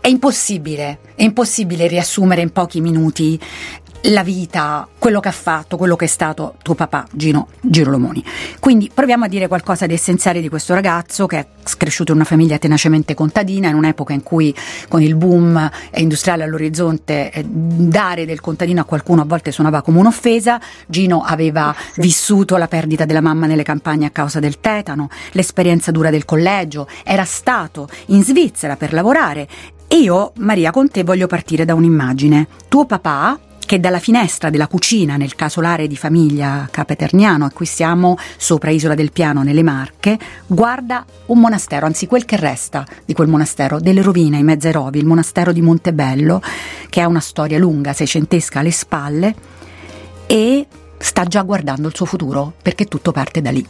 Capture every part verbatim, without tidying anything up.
è impossibile, è impossibile riassumere in pochi minuti la vita, quello che ha fatto, quello che è stato tuo papà Gino Girolomoni. Quindi proviamo a dire qualcosa di essenziale di questo ragazzo che è cresciuto in una famiglia tenacemente contadina, in un'epoca in cui con il boom industriale all'orizzonte eh, dare del contadino a qualcuno a volte suonava come un'offesa. Gino aveva sì. vissuto la perdita della mamma nelle campagne a causa del tetano, l'esperienza dura del collegio, era stato in Svizzera per lavorare. E io, Maria, con te voglio partire da un'immagine. Tuo papà, che dalla finestra della cucina nel casolare di famiglia capeterniano, a cui siamo sopra Isola del Piano nelle Marche, guarda un monastero, anzi quel che resta di quel monastero, delle rovine in mezzo ai rovi, il monastero di Montebello, che ha una storia lunga, seicentesca alle spalle, e sta già guardando il suo futuro, perché tutto parte da lì.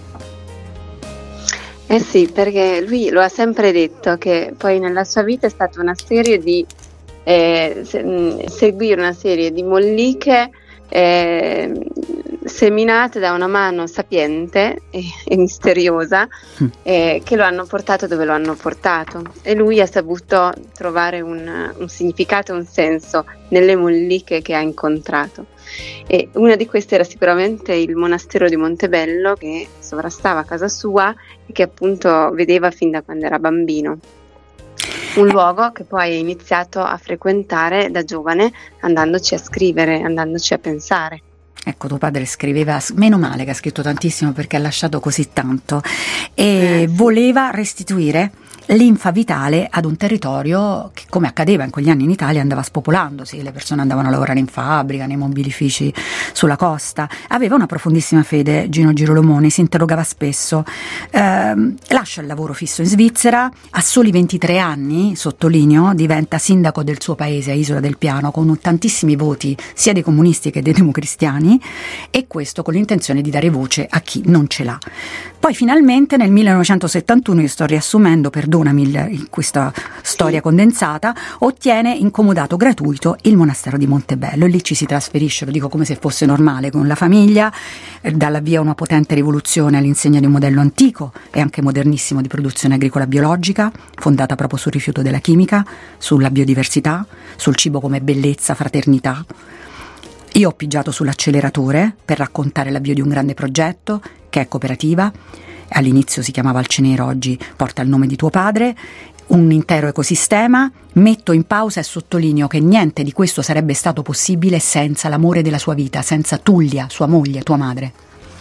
Eh sì, perché lui lo ha sempre detto che poi nella sua vita è stata una serie di Eh, se, seguire una serie di molliche eh, seminate da una mano sapiente e, e misteriosa mm. eh, che lo hanno portato dove lo hanno portato, e lui ha saputo trovare un, un significato, un senso nelle molliche che ha incontrato, e una di queste era sicuramente il monastero di Montebello, che sovrastava casa sua e che appunto vedeva fin da quando era bambino. Un luogo che poi ha iniziato a frequentare da giovane, andandoci a scrivere, andandoci a pensare. Ecco, tuo padre scriveva, meno male che ha scritto tantissimo perché ha lasciato così tanto, e eh, sì. voleva restituire linfa vitale ad un territorio che, come accadeva in quegli anni in Italia, andava spopolandosi, le persone andavano a lavorare in fabbrica, nei mobilifici sulla costa. Aveva una profondissima fede Gino Girolomoni, si interrogava spesso, eh, lascia il lavoro fisso in Svizzera, a soli ventitré anni, sottolineo, diventa sindaco del suo paese a Isola del Piano con tantissimi voti sia dei comunisti che dei democristiani, e questo con l'intenzione di dare voce a chi non ce l'ha. Poi finalmente nel millenovecentosettantuno, io sto riassumendo, perdonami in questa storia condensata, ottiene in comodato gratuito il monastero di Montebello, e lì ci si trasferisce, lo dico come se fosse normale, con la famiglia, dà l'avvio a una potente rivoluzione all'insegna di un modello antico e anche modernissimo di produzione agricola biologica, fondata proprio sul rifiuto della chimica, sulla biodiversità, sul cibo come bellezza, fraternità. Io ho pigiato sull'acceleratore per raccontare l'avvio di un grande progetto che è cooperativa, all'inizio si chiamava Alcenero, oggi porta il nome di tuo padre, un intero ecosistema. Metto in pausa e sottolineo che niente di questo sarebbe stato possibile senza l'amore della sua vita, senza Tullia, sua moglie, tua madre.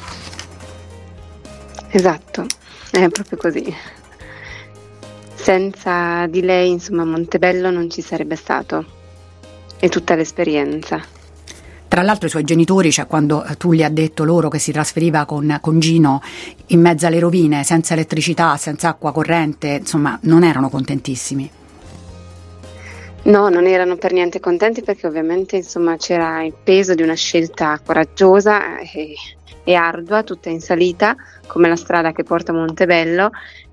Esatto, è proprio così. Senza di lei, insomma, Montebello non ci sarebbe stato, e tutta l'esperienza. Tra l'altro i suoi genitori, cioè quando tu gli ha detto loro che si trasferiva con, con Gino in mezzo alle rovine, senza elettricità, senza acqua corrente, insomma non erano contentissimi. No, non erano per niente contenti, perché ovviamente insomma c'era il peso di una scelta coraggiosa e, e ardua, tutta in salita, come la strada che porta a Montebello,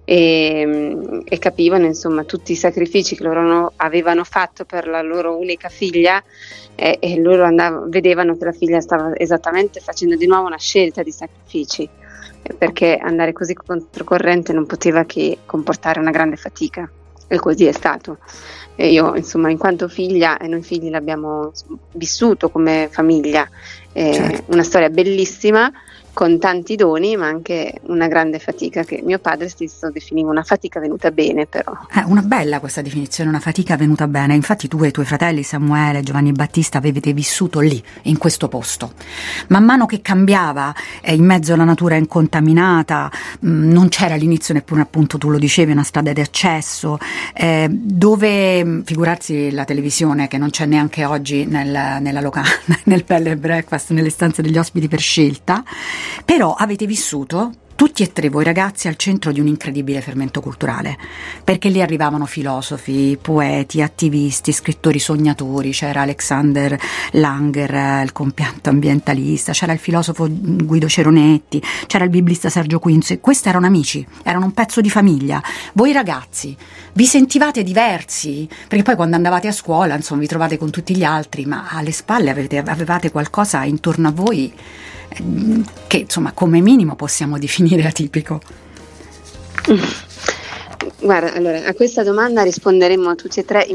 e, e capivano insomma tutti i sacrifici che loro avevano fatto per la loro unica figlia, e, e loro andavano, vedevano che la figlia stava esattamente facendo di nuovo una scelta di sacrifici, perché andare così controcorrente non poteva che comportare una grande fatica, e così è stato. E io insomma, in quanto figlia, e noi figli l'abbiamo vissuto come famiglia, eh, certo. Una storia bellissima con tanti doni, ma anche una grande fatica che mio padre stesso definiva una fatica venuta bene, però. È una bella questa definizione, una fatica venuta bene. Infatti tu e i tuoi fratelli Samuele, Giovanni Battista avete vissuto lì, in questo posto. Man mano che cambiava, eh, in mezzo alla natura incontaminata, mh, non c'era all'inizio neppure, appunto tu lo dicevi, una strada di accesso, eh, dove, figurarsi la televisione che non c'è neanche oggi nel, nella locanda, nel bed and breakfast, nelle stanze degli ospiti per scelta. Però avete vissuto tutti e tre voi ragazzi al centro di un incredibile fermento culturale, perché lì arrivavano filosofi, poeti, attivisti, scrittori sognatori. C'era Alexander Langer, il compianto ambientalista, c'era il filosofo Guido Ceronetti, c'era il biblista Sergio Quinzo. Questi erano amici, erano un pezzo di famiglia. Voi ragazzi vi sentivate diversi, perché poi quando andavate a scuola insomma vi trovate con tutti gli altri, ma alle spalle avete, avevate qualcosa intorno a voi che insomma come minimo possiamo definire atipico. Guarda, allora a questa domanda risponderemo tutti e tre